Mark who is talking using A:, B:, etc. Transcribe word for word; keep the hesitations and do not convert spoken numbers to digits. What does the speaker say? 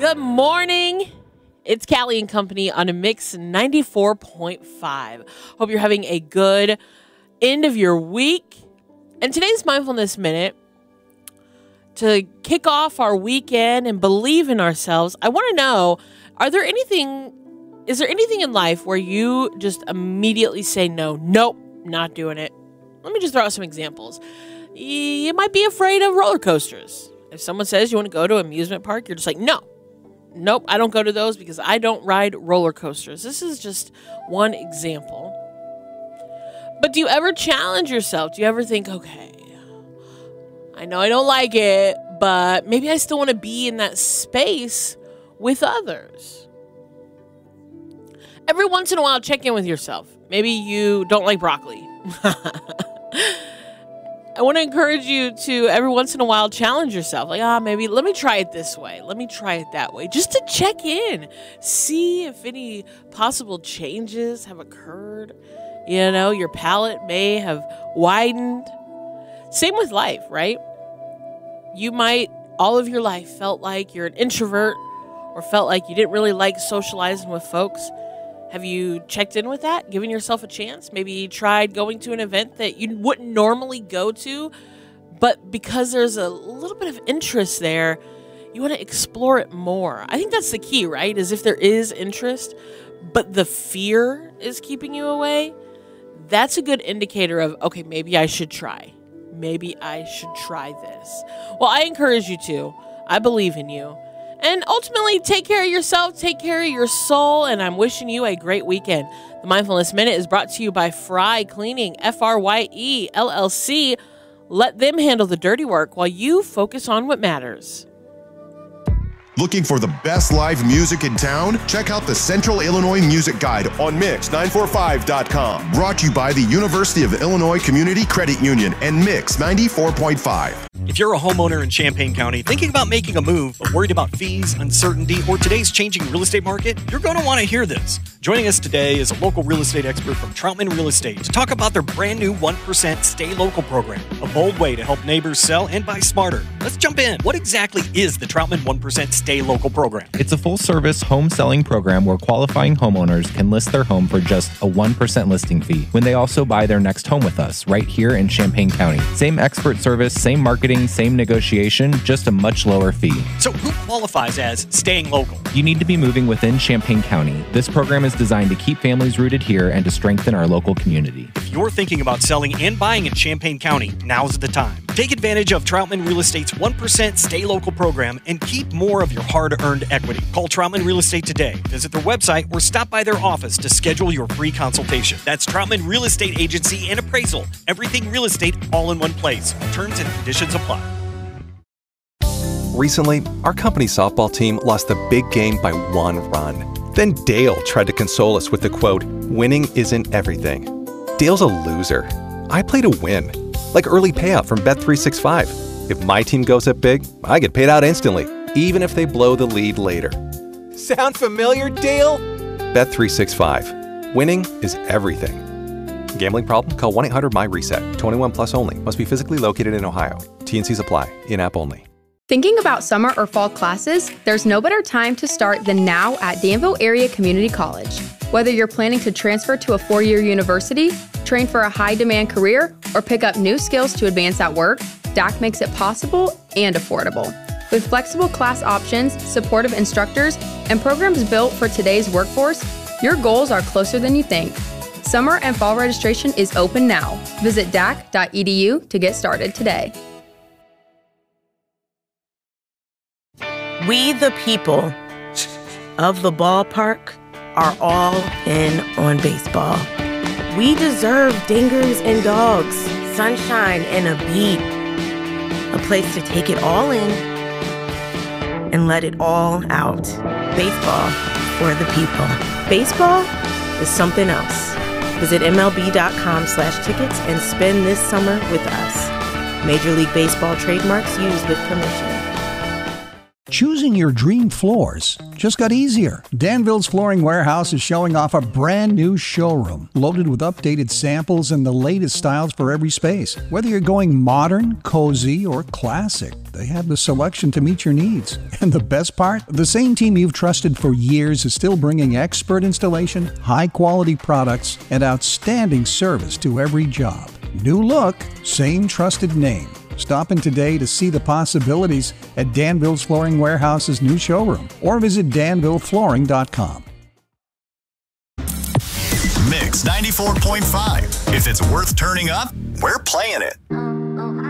A: Good morning. It's Callie and Company on a Mix ninety-four point five. Hope you're having a good end of your week. And today's Mindfulness Minute, to kick off our weekend and believe in ourselves, I want to know, are there anything, is there anything in life where you just immediately say no? Nope, not doing it. Let me just throw out some examples. You might be afraid of roller coasters. If someone says you want to go to an amusement park, you're just like, no. Nope, I don't go to those because I don't ride roller coasters. This is just one example. But do you ever challenge yourself? Do you ever think, okay, I know I don't like it, but maybe I still want to be in that space with others? Every once in a while, check in with yourself. Maybe you don't like broccoli. I want to encourage you to every once in a while challenge yourself. Like, ah, maybe let me try it this way. Let me try it that way. Just to check in. See if any possible changes have occurred. You know, your palate may have widened. Same with life, right? You might, all of your life, felt like you're an introvert or felt like you didn't really like socializing with folks. Have you checked in with that? Given yourself a chance? Maybe you tried going to an event that you wouldn't normally go to, but because there's a little bit of interest there, you want to explore it more. I think that's the key, right? Is if there is interest, but the fear is keeping you away, that's a good indicator of, okay, maybe I should try. Maybe I should try this. Well, I encourage you to. I believe in you. And ultimately, take care of yourself, take care of your soul, and I'm wishing you a great weekend. The Mindfulness Minute is brought to you by Frye Cleaning, F R Y E L L C. Let them handle the dirty work while you focus on what matters.
B: Looking for the best live music in town? Check out the Central Illinois Music Guide on Mix nine four five dot com. Brought to you by the University of Illinois Community Credit Union and Mix ninety-four point five.
C: If you're a homeowner in Champaign County thinking about making a move, but worried about fees, uncertainty, or today's changing real estate market, you're going to want to hear this. Joining us today is a local real estate expert from Troutman Real Estate to talk about their brand new one percent Stay Local program, a bold way to help neighbors sell and buy smarter. Let's jump in. What exactly is the Troutman one percent Stay Local program?
D: It's a full-service home selling program where qualifying homeowners can list their home for just a one percent listing fee when they also buy their next home with us right here in Champaign County. Same expert service, same marketing, same negotiation, just a much lower fee.
C: So who qualifies as staying local?
D: You need to be moving within Champaign County. This program is designed to keep families rooted here and to strengthen our local community.
C: If you're thinking about selling and buying in Champaign County, now's the time. Take advantage of Troutman Real Estate's one percent Stay Local program and keep more of your hard-earned equity. Call Troutman Real Estate today. Visit their website or stop by their office to schedule your free consultation. That's Troutman Real Estate Agency and Appraisal. Everything real estate all in one place. Terms and conditions apply.
E: Recently, our company softball team lost the big game by one run. Then Dale tried to console us with the quote, "Winning isn't everything." Dale's a loser. I play to win. Like early payout from Bet three sixty-five. If my team goes up big, I get paid out instantly, even if they blow the lead later. Sound familiar, Dale? Bet three sixty-five. Winning is everything. Gambling problem? Call one eight hundred M Y RESET. twenty-one plus only. Must be physically located in Ohio. T and Cs apply. In-app only.
F: Thinking about summer or fall classes? There's no better time to start than now at Danville Area Community College. Whether you're planning to transfer to a four-year university, train for a high-demand career, or pick up new skills to advance at work, D A C makes it possible and affordable. With flexible class options, supportive instructors, and programs built for today's workforce, your goals are closer than you think. Summer and fall registration is open now. Visit D A C dot E D U to get started today.
G: We, the people of the ballpark, are all in on baseball. We deserve dingers and dogs, sunshine and a beat, a place to take it all in and let it all out. Baseball for the people. Baseball is something else. Visit M L B dot com slash tickets and spend this summer with us. Major League Baseball trademarks used with permission.
H: Choosing your dream floors just got easier. Danville's Flooring Warehouse is showing off a brand new showroom loaded with updated samples and the latest styles for every space. Whether you're going modern, cozy, or classic, they have the selection to meet your needs. And the best part? The same team you've trusted for years is still bringing expert installation, high-quality products, and outstanding service to every job. New look, same trusted name. Stop in today to see the possibilities at Danville's Flooring Warehouse's new showroom or visit danville flooring dot com.
I: Mix ninety-four point five. If it's worth turning up, we're playing it.